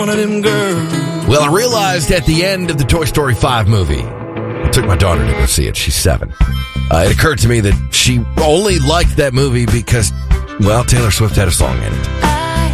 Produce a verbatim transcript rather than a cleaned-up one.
One of them girls. Well, I realized at the end of the Toy Story five movie, I took my daughter to go see it. She's seven. Uh, it occurred to me that she only liked that movie because, well, Taylor Swift had a song in it.